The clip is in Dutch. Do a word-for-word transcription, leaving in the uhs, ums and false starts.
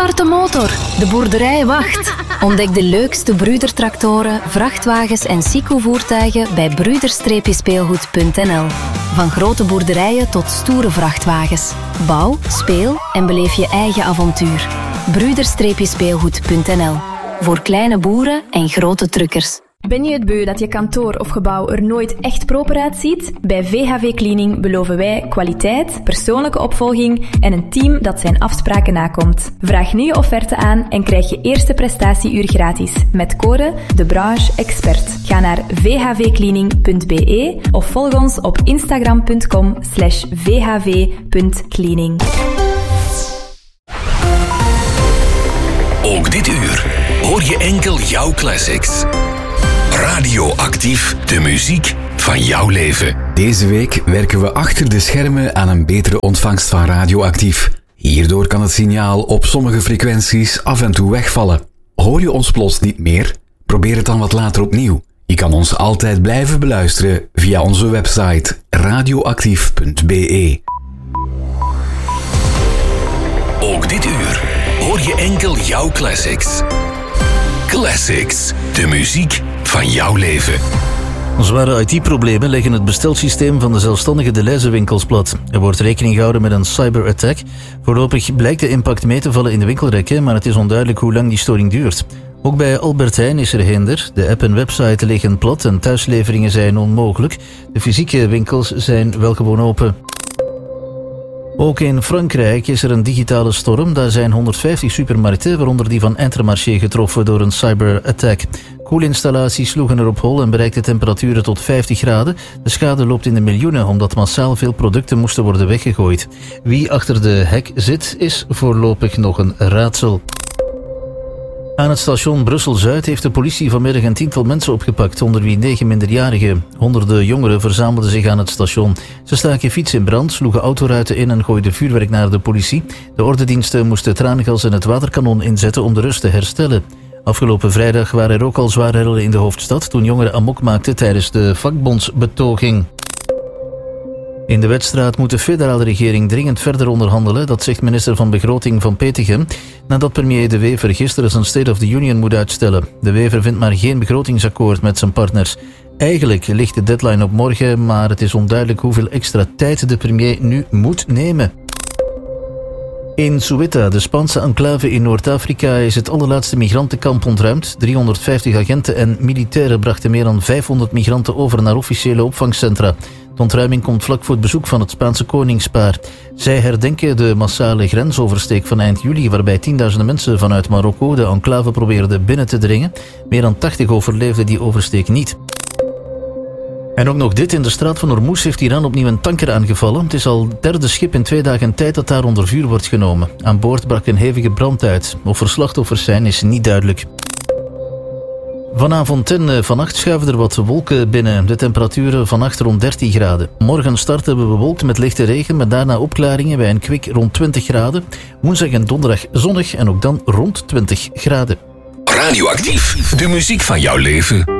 Start de motor. De boerderij wacht. Ontdek de leukste Brüder-tractoren, vrachtwagens en Sico-voertuigen bij broeder speelgoed punt n l. Van grote boerderijen tot stoere vrachtwagens. Bouw, speel en beleef je eigen avontuur. broeder speelgoed punt n l. Voor kleine boeren en grote truckers. Ben je het beu dat je kantoor of gebouw er nooit echt proper uitziet? Bij V H V Cleaning beloven wij kwaliteit, persoonlijke opvolging en een team dat zijn afspraken nakomt. Vraag nu je offerte aan en krijg je eerste prestatieuur gratis met code de branche expert. Ga naar v h v cleaning punt b e of volg ons op instagram punt com slash v h v punt cleaning. Ook dit uur hoor je enkel jouw classics. Radioactief, de muziek van jouw leven. Deze week werken we achter de schermen aan een betere ontvangst van Radioactief. Hierdoor kan het signaal op sommige frequenties af en toe wegvallen. Hoor je ons plots niet meer? Probeer het dan wat later opnieuw. Je kan ons altijd blijven beluisteren via onze website radioactief punt b e. Ook dit uur hoor je enkel jouw classics. Classics, de muziek van jouw leven. Zware I T-problemen leggen het bestelsysteem van de zelfstandige Deleuze-winkels plat. Er wordt rekening gehouden met een cyberattack. Voorlopig blijkt de impact mee te vallen in de winkelrekken, maar het is onduidelijk hoe lang die storing duurt. Ook bij Albert Heijn is er hinder. De app en website liggen plat en thuisleveringen zijn onmogelijk. De fysieke winkels zijn wel gewoon open. Ook in Frankrijk is er een digitale storm. Daar zijn honderdvijftig supermarkten, waaronder die van Intermarché, getroffen door een cyberattack. Koelinstallaties sloegen er op hol en bereikten temperaturen tot vijftig graden. De schade loopt in de miljoenen, omdat massaal veel producten moesten worden weggegooid. Wie achter de hek zit, is voorlopig nog een raadsel. Aan het station Brussel-Zuid heeft de politie vanmiddag een tiental mensen opgepakt, onder wie negen minderjarigen. Honderden jongeren verzamelden zich aan het station. Ze staken fietsen in brand, sloegen autoruiten in en gooiden vuurwerk naar de politie. De ordendiensten moesten traangas en het waterkanon inzetten om de rust te herstellen. Afgelopen vrijdag waren er ook al zware rellen in de hoofdstad toen jongeren amok maakten tijdens de vakbondsbetoging. In de Wetstraat moet de federale regering dringend verder onderhandelen, dat zegt minister van Begroting Van Petegem, nadat premier De Wever gisteren zijn State of the Union moet uitstellen. De Wever vindt maar geen begrotingsakkoord met zijn partners. Eigenlijk ligt de deadline op morgen, maar het is onduidelijk hoeveel extra tijd de premier nu moet nemen. In Ceuta, de Spaanse enclave in Noord-Afrika, is het allerlaatste migrantenkamp ontruimd. driehonderdvijftig agenten en militairen brachten meer dan vijfhonderd migranten over naar officiële opvangcentra. De ontruiming komt vlak voor het bezoek van het Spaanse koningspaar. Zij herdenken de massale grensoversteek van eind juli, waarbij tienduizenden mensen vanuit Marokko de enclave probeerden binnen te dringen. Meer dan tachtig overleefden die oversteek niet. En ook nog dit, in de straat van Hormuz heeft Iran opnieuw een tanker aangevallen. Het is al het derde schip in twee dagen tijd dat daar onder vuur wordt genomen. Aan boord brak een hevige brand uit. Of er slachtoffers zijn is niet duidelijk. Vanavond en vannacht schuiven er wat wolken binnen. De temperaturen vannacht rond dertien graden. Morgen starten we bewolkt met lichte regen, met daarna opklaringen bij een kwik rond twintig graden. Woensdag en donderdag zonnig en ook dan rond twintig graden. Radioactief, de muziek van jouw leven.